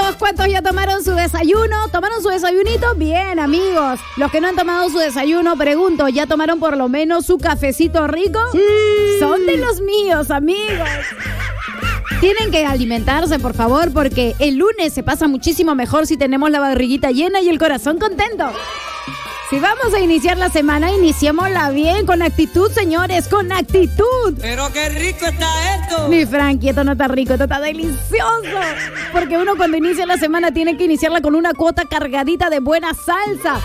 todos cuantos ya tomaron su desayuno. ¿Tomaron su desayunito? Bien, amigos. Los que no han tomado su desayuno, pregunto, ¿ya tomaron por lo menos su cafecito rico? Sí. Son de los míos, amigos. Tienen que alimentarse, por favor, porque el lunes se pasa muchísimo mejor si tenemos la barriguita llena y el corazón contento. Si vamos a iniciar la semana, iniciémosla bien, con actitud, señores, con actitud. Pero qué rico está esto. Mi Frankie, esto no está rico, esto está delicioso. Porque uno cuando inicia la semana tiene que iniciarla con una cuota cargadita de buena salsa.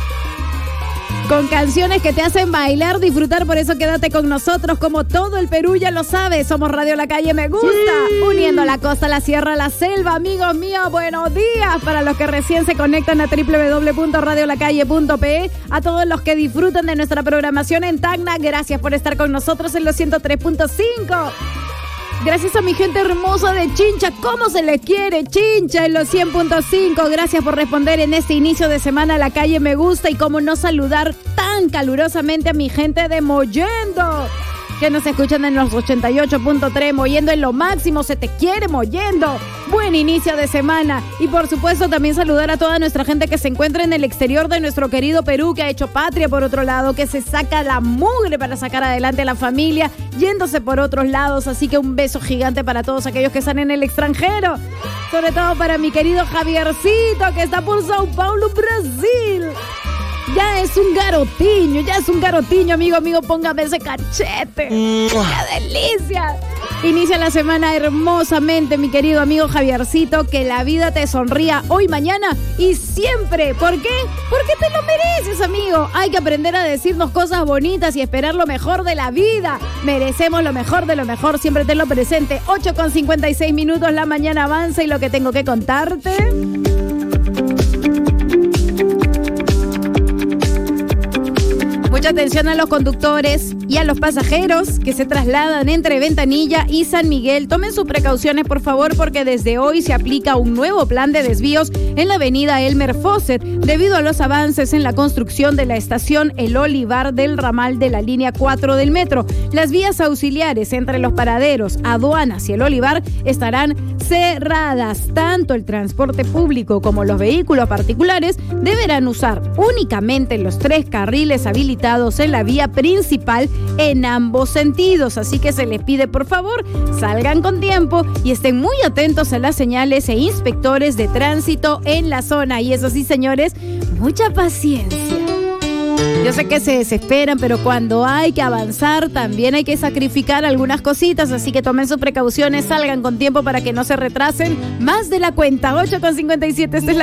Con canciones que te hacen bailar, disfrutar, por eso quédate con nosotros, como todo el Perú ya lo sabe. Somos Radio La Calle Me Gusta, sí. Uniendo la costa, la sierra, la selva. Amigos míos, buenos días. Para los que recién se conectan a www.radiolacalle.pe, a todos los que disfrutan de nuestra programación en Tacna, gracias por estar con nosotros en los 103.5. Gracias a mi gente hermosa de Chincha. ¿Cómo se les quiere, Chincha, en los 100.5? Gracias por responder en este inicio de semana a La Calle Me Gusta. Y cómo no saludar tan calurosamente a mi gente de Mollendo, que nos escuchan en los 88.3. Mollendo en lo máximo, se te quiere, Mollendo. Buen inicio de semana. Y por supuesto también saludar a toda nuestra gente que se encuentra en el exterior de nuestro querido Perú, que ha hecho patria por otro lado, que se saca la mugre para sacar adelante a la familia, yéndose por otros lados. Así que un beso gigante para todos aquellos que están en el extranjero. Sobre todo para mi querido Javiercito, que está por Sao Paulo, Brasil. Ya es un garotiño, amigo, póngame ese cachete. ¡Qué delicia! Inicia la semana hermosamente, mi querido amigo Javiercito, que la vida te sonría hoy, mañana y siempre. ¿Por qué? Porque te lo mereces, amigo. Hay que aprender a decirnos cosas bonitas y esperar lo mejor de la vida. Merecemos lo mejor de lo mejor, siempre tenlo presente. 8:56, la mañana avanza y lo que tengo que contarte... Mucha atención a los conductores y a los pasajeros que se trasladan entre Ventanilla y San Miguel. Tomen sus precauciones, por favor, porque desde hoy se aplica un nuevo plan de desvíos en la avenida Elmer Fosset, debido a los avances en la construcción de la estación El Olivar del ramal de la línea 4 del metro. Las vías auxiliares entre los paraderos, aduanas y El Olivar estarán cerradas. Tanto el transporte público como los vehículos particulares deberán usar únicamente los 3 carriles habilitados en la vía principal en ambos sentidos. Así que se les pide, por favor, salgan con tiempo y estén muy atentos a las señales e inspectores de tránsito en la zona. Y eso sí, señores, mucha paciencia. Yo sé que se desesperan, pero cuando hay que avanzar también hay que sacrificar algunas cositas, así que tomen sus precauciones, salgan con tiempo para que no se retrasen más de la cuenta. 8:57, esta es la